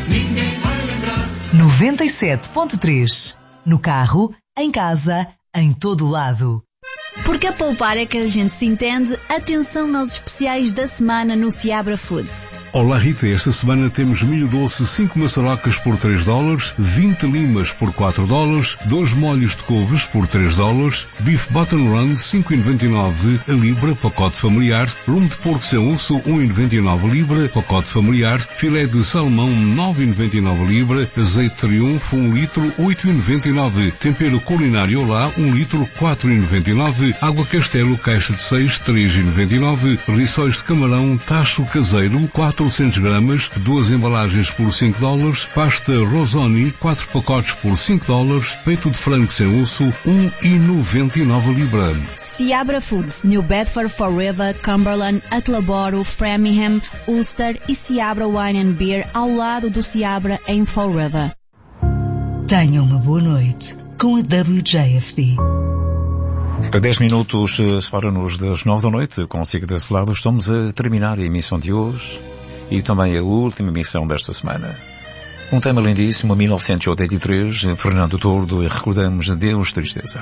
ninguém vai lembrar. 97.3. No carro, em casa, em todo lado. Porque a poupar é que a gente se entende, atenção aos especiais da semana no Seabra Foods. Olá Rita, esta semana temos milho doce 5 maçarocas por $3, 20 limas por $4, 2 molhos de couves por $3, bife button run 5,99 a libra, pacote familiar, rumo de porco sem osso 1,99 a libra, pacote familiar, filé de salmão 9,99 a libra, azeite triunfo 1 litro 8,99, tempero culinário Olá 1 litro 4,99, água castelo caixa de 6 3,99, rissóis de camarão tacho caseiro 400 gramas, 2 embalagens por $5, pasta Rosoni, 4 pacotes por $5, peito de frango sem osso, 1,99 libra. Seabra Foods, New Bedford, Fall River, Cumberland, Attleboro, Framingham, Ulster e Seabra Wine and Beer ao lado do Seabra em Fall River. Tenha uma boa noite com a WJFD. A 10 minutos separa-nos das 9 da noite. Consigo desse lado, estamos a terminar a emissão de hoje e também a última emissão desta semana. Um tema lindíssimo, 1983, Fernando Tordo, e recordamos Adeus Tristeza.